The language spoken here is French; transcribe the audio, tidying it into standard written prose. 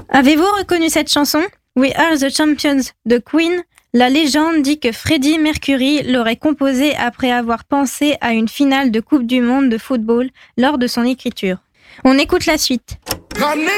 Avez-vous reconnu cette chanson ? We Are the Champions de Queen. La légende dit que Freddie Mercury l'aurait composée après avoir pensé à une finale de Coupe du Monde de football lors de son écriture. On écoute la suite.